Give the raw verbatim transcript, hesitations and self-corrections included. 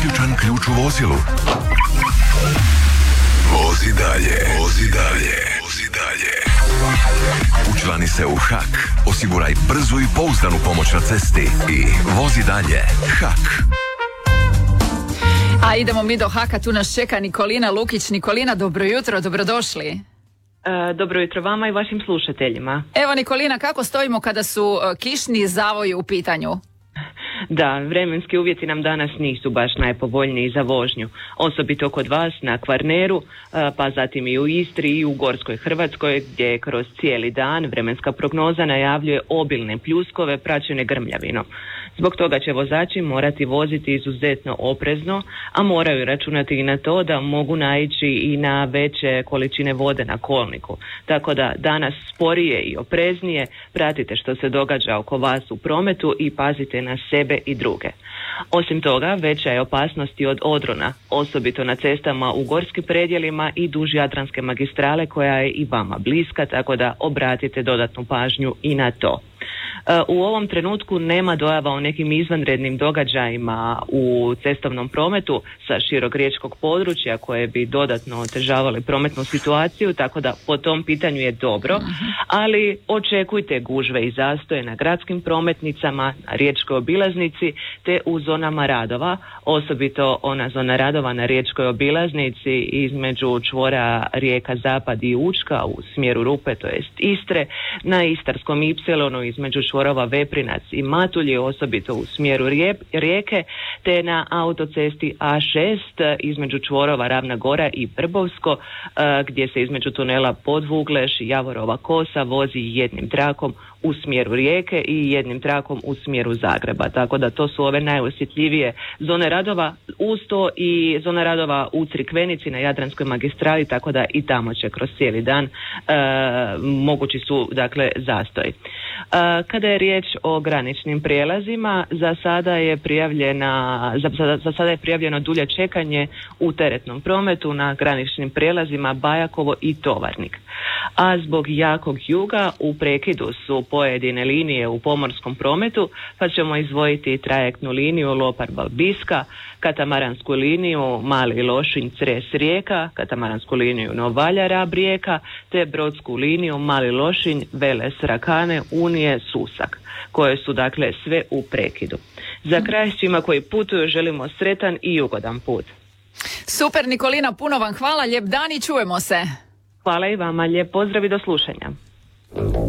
uključan ključ u vozilu? Vozi dalje, vozi dalje, vozi dalje. Učlani se u H A K. Osiguraj brzu i pouzdanu pomoć na cesti i vozi dalje. H A K. A idemo mi do Haka, tu nas čeka Nikolina Lukić. Nikolina, dobro jutro, dobrodošli. E, dobro jutro vama i vašim slušateljima. Evo Nikolina, kako stojimo kada su kišni zavoji u pitanju? Da, vremenski uvjeti nam danas nisu baš najpovoljniji za vožnju. Osobito kod vas na Kvarneru, pa zatim i u Istri i u Gorskoj Hrvatskoj, gdje kroz cijeli dan vremenska prognoza najavljuje obilne pljuskove praćene grmljavinom. Zbog toga će vozači morati voziti izuzetno oprezno, a moraju računati i na to da mogu naići i na veće količine vode na kolniku. Tako da danas sporije i opreznije pratite što se događa oko vas u prometu i pazite na sebe i druge. Osim toga, veća je opasnost i od odrona, osobito na cestama u gorskim predjelima i duž Jadranske magistrale koja je i vama bliska, tako da obratite dodatnu pažnju i na to. U ovom trenutku nema dojava o nekim izvanrednim događajima u cestovnom prometu sa širog riječkog područja koje bi dodatno otežavale prometnu situaciju, tako da po tom pitanju je dobro, ali očekujte gužve i zastoje na gradskim prometnicama, na riječkoj obilaznici te u zonama radova, osobito ona zona radova na riječkoj obilaznici između čvora Rijeka Zapad i Učka u smjeru Rupe, to jest Istre, na Istarskom Ipsilonu između čvorova Veprinac i Matulje, osobito u smjeru Rijeke, te na autocesti A šest između čvorova Ravna Gora i Vrbovsko, gdje se između tunela Podvugleš i Javorova Kosa vozi jednim trakom u smjeru Rijeke i jednim trakom u smjeru Zagreba. Tako da to su ove najosjetljivije zone radova, uz to i zona radova u Crikvenici na Jadranskoj magistrali, tako da i tamo će kroz cijeli dan e, mogući su dakle zastoj. E, kada je riječ o graničnim prijelazima, za sada je prijavljena za, za, za sada je prijavljeno dulje čekanje u teretnom prometu na graničnim prijelazima Bajakovo i Tovarnik. A zbog jakog juga u prekidu su pojedine linije u pomorskom prometu, pa ćemo izdvojiti trajektnu liniju Lopar-Valbiska, katamaransku liniju Mali Lošinj-Cres-Rijeka, katamaransku liniju Novalja-Rab Rijeka, te brodsku liniju Mali Lošinj-Veles-Rakane, Unije-Susak, koje su dakle sve u prekidu. Za kraj svima koji putuju želimo sretan i ugodan put. Super Nikolina, puno vam hvala, lijep dan i čujemo se. Hvala i vama, lijep pozdrav i do slušanja.